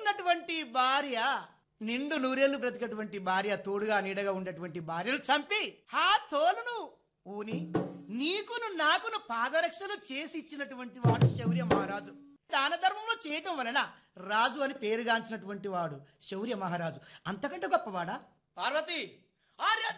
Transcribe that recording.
ఉన్నటువంటి భార్య, నిండు నూరేళ్లు బ్రతికటువంటి భార్య, తోడుగా నీడగా ఉండేటువంటి భార్యను చంపి ఆ తోలును ఊని నీకును నాకును పాదరక్షలు చేసి ఇచ్చినటువంటి వాడు శౌర్య మహారాజు. దాన ధర్మంలో చేయటం వలన రాజు అని పేరుగాంచినటువంటి వాడు శౌర్య మహారాజు. అంతకంటే గొప్పవాడా? పార్వతి